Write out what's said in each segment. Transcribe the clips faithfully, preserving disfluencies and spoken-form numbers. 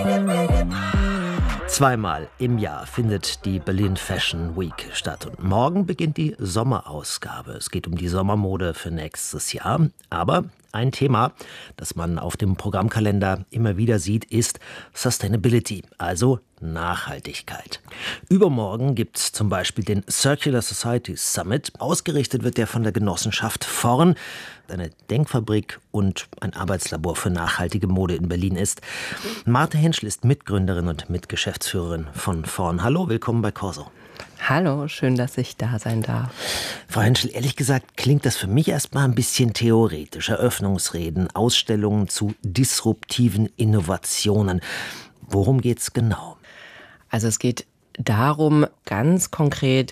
Zweimal im Jahr findet die Berlin Fashion Week statt und morgen beginnt die Sommerausgabe. Es geht um die Sommermode für nächstes Jahr, aber ein Thema, das man auf dem Programmkalender immer wieder sieht, ist Sustainability, also Nachhaltigkeit. Übermorgen gibt es zum Beispiel den Circular Society Summit. Ausgerichtet wird der von der Genossenschaft Vorn, eine Denkfabrik und ein Arbeitslabor für nachhaltige Mode in Berlin ist. Martha Henschel ist Mitgründerin und Mitgeschäftsführerin von Vorn. Hallo, willkommen bei Corso. Hallo, schön, dass ich da sein darf. Frau Henschel, ehrlich gesagt klingt das für mich erstmal ein bisschen theoretisch. Eröffnungsreden, Ausstellungen zu disruptiven Innovationen. Worum geht's genau? Also es geht darum, ganz konkret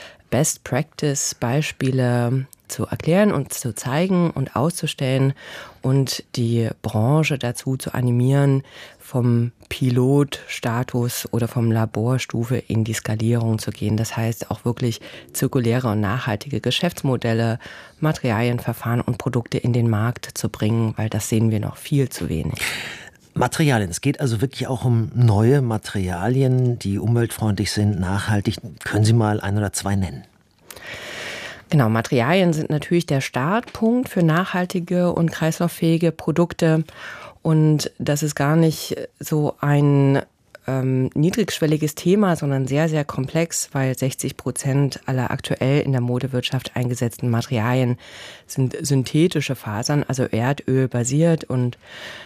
Best-Practice-Beispiele zu erklären und zu zeigen und auszustellen und die Branche dazu zu animieren, vom Pilotstatus oder vom Laborstufe in die Skalierung zu gehen. Das heißt auch wirklich zirkuläre und nachhaltige Geschäftsmodelle, Materialien, Verfahren und Produkte in den Markt zu bringen, weil das sehen wir noch viel zu wenig. Materialien. Es geht also wirklich auch um neue Materialien, die umweltfreundlich sind, nachhaltig. Können Sie mal ein oder zwei nennen? Genau, Materialien sind natürlich der Startpunkt für nachhaltige und kreislauffähige Produkte. Und das ist gar nicht so ein ähm, niedrigschwelliges Thema, sondern sehr, sehr komplex, weil sechzig Prozent aller aktuell in der Modewirtschaft eingesetzten Materialien sind synthetische Fasern, also Erdöl basiert. Und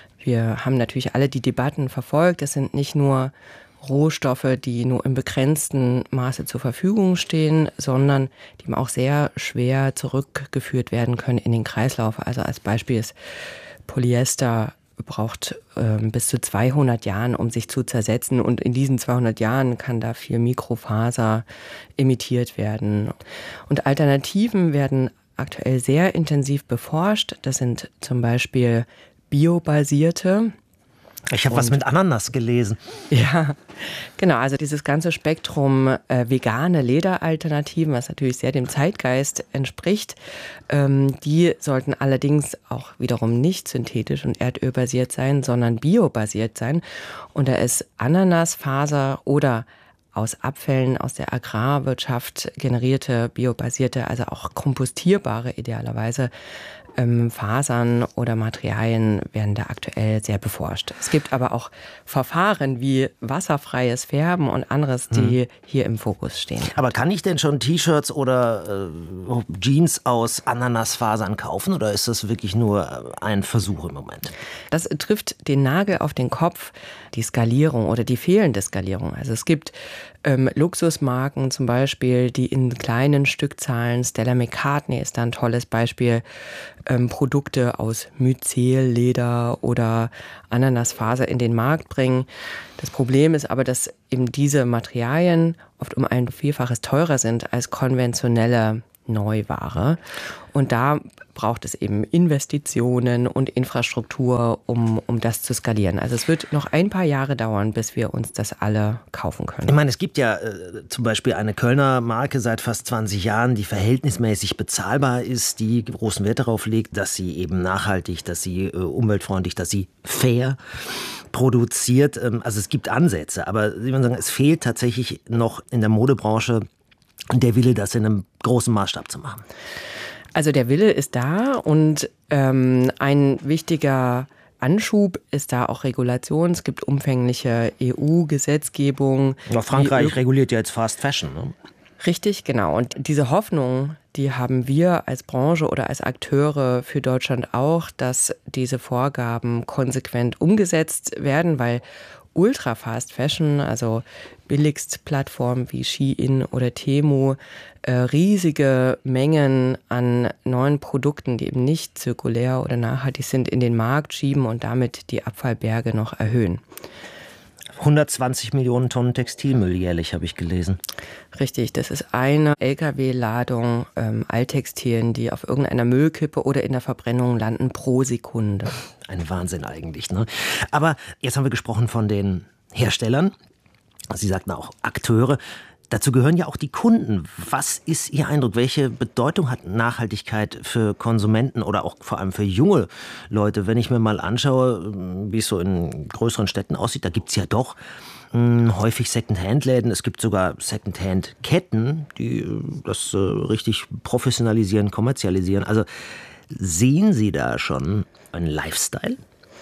wir haben natürlich alle die Debatten verfolgt. Das sind nicht nur Rohstoffe, die nur im begrenzten Maße zur Verfügung stehen, sondern die auch sehr schwer zurückgeführt werden können in den Kreislauf. Also als Beispiel ist Polyester braucht äh, bis zu zweihundert Jahren, um sich zu zersetzen. Und in diesen zweihundert Jahren kann da viel Mikrofaser emittiert werden. Und Alternativen werden aktuell sehr intensiv beforscht. Das sind zum Beispiel biobasierte. Ich habe was mit Ananas gelesen. Ja, genau. Also dieses ganze Spektrum äh, vegane Lederalternativen, was natürlich sehr dem Zeitgeist entspricht, ähm, die sollten allerdings auch wiederum nicht synthetisch und erdölbasiert sein, sondern biobasiert sein. Und da ist Ananasfaser oder aus Abfällen aus der Agrarwirtschaft generierte, biobasierte, also auch kompostierbare idealerweise, ähm, Fasern oder Materialien werden da aktuell sehr beforscht. Es gibt aber auch Verfahren wie wasserfreies Färben und anderes, die hm. hier im Fokus stehen. Aber kann ich denn schon T-Shirts oder äh, Jeans aus Ananasfasern kaufen oder ist das wirklich nur ein Versuch im Moment? Das trifft den Nagel auf den Kopf, die Skalierung oder die fehlende Skalierung. Also es gibt ähm, Luxusmarken zum Beispiel, die in kleinen Stückzahlen, Stella McCartney ist da ein tolles Beispiel, ähm, Produkte aus Myzelleder oder Ananasfaser in den Markt bringen. Das Problem ist aber, dass eben diese Materialien oft um ein Vielfaches teurer sind als konventionelle Neuware. Und da braucht es eben Investitionen und Infrastruktur, um, um das zu skalieren. Also es wird noch ein paar Jahre dauern, bis wir uns das alle kaufen können. Ich meine, es gibt ja äh, zum Beispiel eine Kölner Marke seit fast zwanzig Jahren, die verhältnismäßig bezahlbar ist, die großen Wert darauf legt, dass sie eben nachhaltig, dass sie äh, umweltfreundlich, dass sie fair produziert. Ähm, also es gibt Ansätze, aber Sie würden sagen, es fehlt tatsächlich noch in der Modebranche der Wille, das in einem großen Maßstab zu machen. Also der Wille ist da und ähm, ein wichtiger Anschub ist da auch Regulation. Es gibt umfängliche E U-Gesetzgebung. Ja, Frankreich reguliert ja jetzt Fast Fashion, ne? Richtig, genau. Und diese Hoffnung, die haben wir als Branche oder als Akteure für Deutschland auch, dass diese Vorgaben konsequent umgesetzt werden, weil Ultra Fast Fashion, also Billigstplattformen wie Shein oder Temu, äh, riesige Mengen an neuen Produkten, die eben nicht zirkulär oder nachhaltig sind, in den Markt schieben und damit die Abfallberge noch erhöhen. hundertzwanzig Millionen Tonnen Textilmüll jährlich, habe ich gelesen. Richtig, das ist eine L K W-Ladung ähm, Alttextilien, die auf irgendeiner Müllkippe oder in der Verbrennung landen pro Sekunde. Ein Wahnsinn eigentlich, ne? Aber jetzt haben wir gesprochen von den Herstellern. Sie sagten auch Akteure. Dazu gehören ja auch die Kunden. Was ist Ihr Eindruck? Welche Bedeutung hat Nachhaltigkeit für Konsumenten oder auch vor allem für junge Leute? Wenn ich mir mal anschaue, wie es so in größeren Städten aussieht, da gibt es ja doch mh, häufig Second-Hand-Läden. Es gibt sogar Second-Hand-Ketten, die das äh, richtig professionalisieren, kommerzialisieren. Also sehen Sie da schon einen Lifestyle?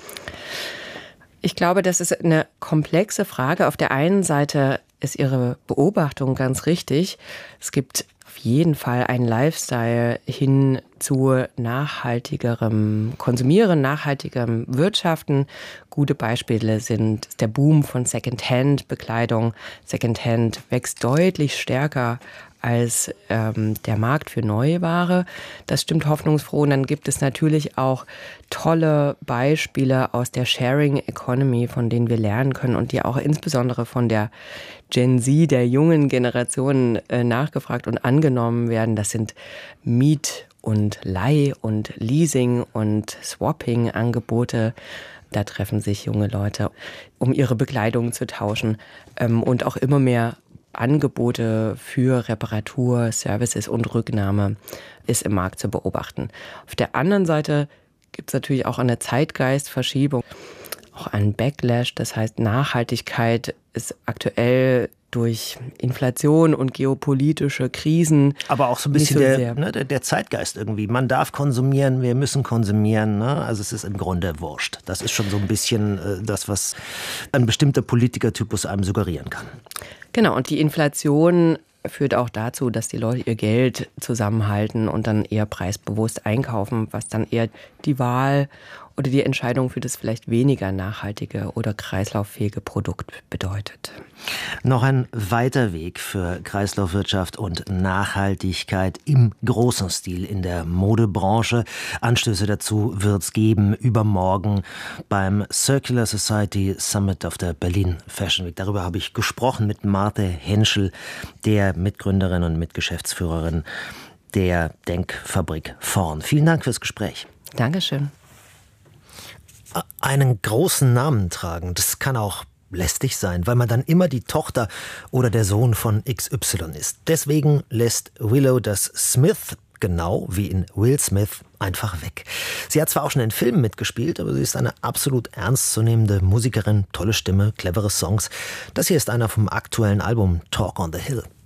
Ich glaube, das ist eine komplexe Frage. Auf der einen Seite ist Ihre Beobachtung ganz richtig. Es gibt auf jeden Fall einen Lifestyle hin zu nachhaltigerem Konsumieren, nachhaltigerem Wirtschaften. Gute Beispiele sind der Boom von Secondhand-Bekleidung. Secondhand wächst deutlich stärker als ähm, der Markt für Neuware. Das stimmt hoffnungsfroh. Und dann gibt es natürlich auch tolle Beispiele aus der Sharing Economy, von denen wir lernen können und die auch insbesondere von der Gen Z, der jungen Generation, äh, nachgefragt und angenommen werden. Das sind Miet- und Leih- und Leasing- und Swapping-Angebote. Da treffen sich junge Leute, um ihre Bekleidung zu tauschen, ähm, und auch immer mehr Angebote für Reparatur, Services und Rücknahme ist im Markt zu beobachten. Auf der anderen Seite gibt es natürlich auch eine Zeitgeistverschiebung, auch einen Backlash. Das heißt, Nachhaltigkeit ist aktuell durch Inflation und geopolitische Krisen. Aber auch so ein bisschen so der, ne, der Zeitgeist irgendwie. Man darf konsumieren, wir müssen konsumieren. Ne? Also es ist im Grunde wurscht. Das ist schon so ein bisschen äh, das, was ein bestimmter Politikertypus einem suggerieren kann. Genau, und die Inflation führt auch dazu, dass die Leute ihr Geld zusammenhalten und dann eher preisbewusst einkaufen, was dann eher die Wahl oder die Entscheidung für das vielleicht weniger nachhaltige oder kreislauffähige Produkt bedeutet. Noch ein weiter Weg für Kreislaufwirtschaft und Nachhaltigkeit im großen Stil in der Modebranche. Anstöße dazu wird es geben übermorgen beim Circular Society Summit auf der Berlin Fashion Week. Darüber habe ich gesprochen mit Marthe Henschel, der Mitgründerin und Mitgeschäftsführerin der Denkfabrik Vorn. Vielen Dank fürs Gespräch. Dankeschön. Einen großen Namen tragen, das kann auch lästig sein, weil man dann immer die Tochter oder der Sohn von X Y ist. Deswegen lässt Willow das Smith, genau wie in Will Smith, einfach weg. Sie hat zwar auch schon in Filmen mitgespielt, aber sie ist eine absolut ernstzunehmende Musikerin, tolle Stimme, clevere Songs. Das hier ist einer vom aktuellen Album Talk on the Hill.